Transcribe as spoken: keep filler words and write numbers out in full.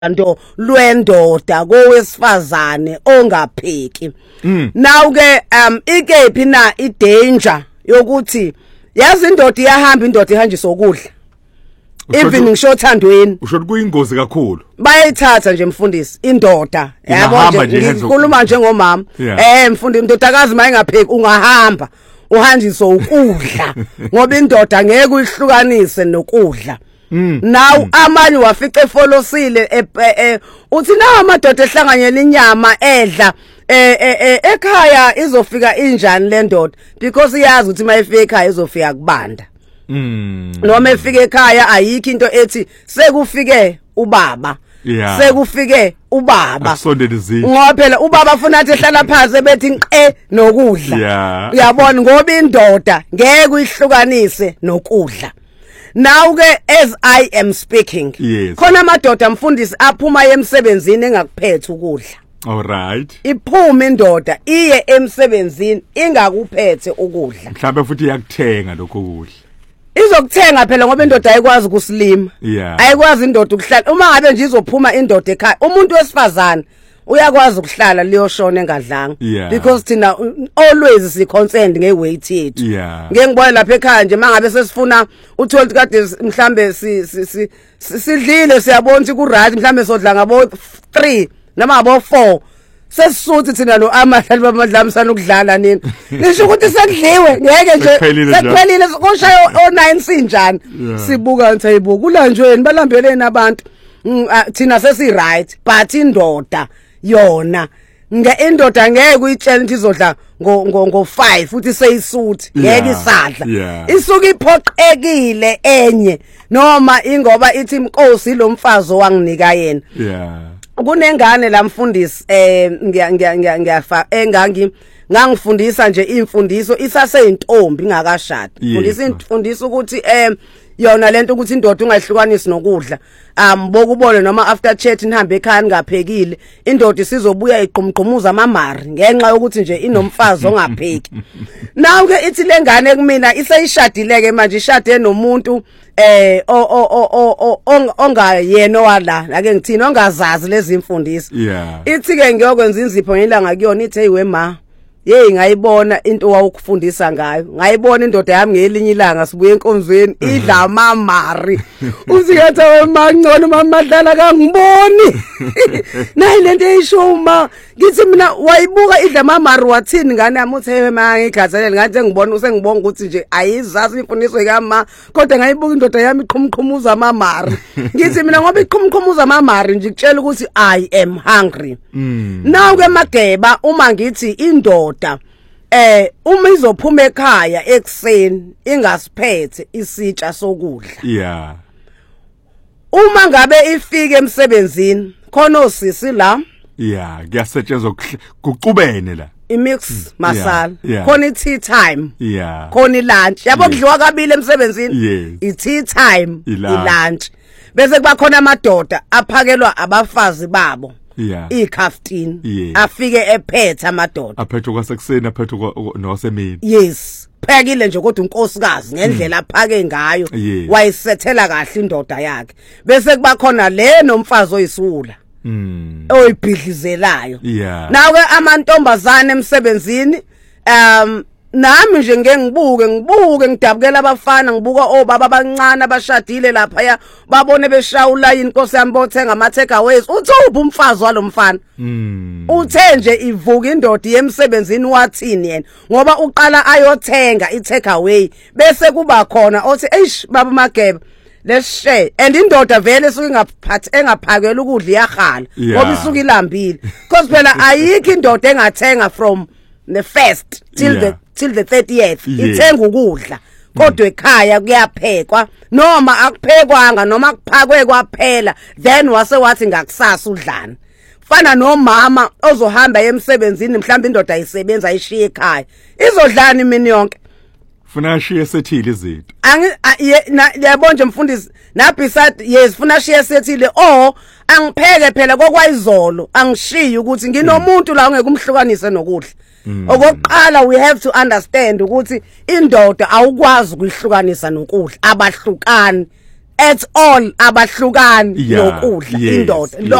nto lwendoda kowesifazane ongapheki. Now ke um ikephi na idanger yokuthi yazi indoda iyahamba indoda ihanjiswa ukudla. Even ngisho thandweni. Usho kuyingozi kakhulu. Bayayithatha nje mfundisi indoda. Yabo nje ngikhuluma njengomama. Eh mfundisi indodakazi mayingapheki ungahamba uhanjiswa ukudla ngoba indoda ngeke uyihlukanise nokudla. Now amanye wafica efolosile uthi nawo amadoda ehlanganyela inyama edla eh ekhaya izofika injani le ndoda because iyazi ukuthi mayifika ekhaya izofika kubanda. Mm. Noma efika ekhaya ayikho into ethi sekufike ubaba. Yeah. Sekufike ubaba. Akusondele izindlu. Ngoba phela ubaba ufuna athi ehlala phansi bethi nqe nokudla. Yeah. Uyabona ngoba indoda ngeke uyihlukanise nokudla. Now ke as I am speaking. Yes. Khona amadoda mfundisi aphuma emsebenzini engakuphethe ukudla. All right. Iphuma indoda iye emsebenzini ingakuphethe ukudla. Mhlawumbe futhi iyakuthenga lokho kudla. Izokuthenga phela ngoba indoda ayikwazi ukusilima. Yeah. Ayikwazi indoda ukuhlala. Uma ngabe nje izophuma indoda ekhaya, umuntu wesifazane uyakwazi ukuhlala liyoshona engadlanga Yeah. because thina always si concerned ngeweight yethu. Yeah. Ngeke ngibone lapha ekhaya nje mangabe sesifuna uthola ukuthi kade mhlambe si sidlile siyabona ukuthi ku right mhlambe sodla ngabo three noma ngabo four. Sesisuthi thina lo amahlali bamadlamisana ukudlala nini nisho ukuthi sekudliwe ngeke nje sekuphelile koshaya o nine sinjani sibuka nthi ayibuka ulanjweni balambeleni abantu thina sesi right but indoda yona nge indoda ngeke uyitshela ukuthi izodla ngo ngo five futhi seyisuthi ngeke isadla isuka iphoqekile enye noma ingoba ithi inkosi lo mfazi owanginika yena. Yeah. Kunengane la mfundisi eh ngiya ngiya ngiyafa engangi ngangifundisa nje imfundiso isaseyintombi ingakashada. Fundisa imfundiso ukuthi eh yona lento ukuthi indoda ungayihlukanisi nokudla um bokubone noma after chat nihambe ekhaya ngaphekile indoda isizobuya iqhumqhumuza amamari ngenxa yokuthi nje inomfazi ongapheki. Nawu ke ithi lengane kumina iseyishadileke manje ishade nomuntu eh o o o ongayena wala ake ngithini ongazazi lezi imfundiso. Ithi ke ngiyokwenza inzipho ngelanga kuyona ithi hey ma yeyi ngayibona into wawukufundisa ngayo ngayibona indoda yami ngelinye ilanga sibuye enkonzweni idla amamari uzikhetha wemangcono mamadlala kangiboni nayi lento eyishuma ngithi mina wayibuka idla amamari wathini ngane yami uthi hey ma ngigazele ngathi ngibona usengibonga ukuthi nje ayizazi imfundiso kama kodwa ngayibuka indoda yami iqhumqhumuza amamari ngithi mina ngoba iqhumqhumuza amamari nje kutshela ukuthi I am hungry. Nawu ke Mageba uma ngithi indoda eh uma izophuma ekhaya ekseni ingasiphethe isitsha sokudla. Yeah. Uma ngabe ifike emsebenzini khona osisi la. Yeah, kuyasetshenzwa kucubene la. Imix masala. Khona i-tea time. Yeah. Khona i-lunch. Yabo kudliwa kabili emsebenzini. Yes. I-tea time, i-lunch. Bese kuba khona amadoda aphakelwa abafazi babo. Yeah. Ikhaftini. Yeah. Afike ephethe amadoda. Aphethe kwasekuseni aphethe nosemini. Yes. Phekile nje kodwa unkosikazi ngendlela aphake ngayo wayisethela kahle indoda yakhe. Bese kuba khona le nomfazi oyisula. Mm. Oyibhidlizelayo. Yeah. Nawe amantombazane emsebenzini um nami nje ngeke ngibuke ngibuke ngidabukela abafana ngibuka obaba abancane abashadile lapha ya babone beshawula inkosi yami bothenga ama takeaways uthi uphi umfazi walomfana. Mm. Uthe nje ivuka indoda yemsebenzini wathini yena ngoba uqala ayothenga i takeaway bese kuba khona othi eish baba Mageba let's share and indoda vele isuke ingaphathi engaphakela ukudla iyahala ngoba isuke ilambile because phela ayikho indoda engathenga from the first till yeah. the till the thirtieth yeah. Ithenga ukudla kodwa ekhaya kuyaphekwa noma akuphekwanga noma kuphakwe kwaphela then wase wathi ngakusasa udlana fana nomama ozohamba emsebenzini mhlawumbe indoda ayisebenza ayishiye ekhaya izodlana imini yonke funa ashiye sethile izinto angi yabona nje mfundisi na beside yes funa ashiye sethile oh angipheke phela kokwayizolo angishiye ukuthi nginomuntu la ongeke umhlukanise nokudla. Okokuqala we have to understand ukuthi indoda awukwazi ukuyihlukanisa nokudla abahlukani at all abahlukani Yeah, nokudla yes, indoda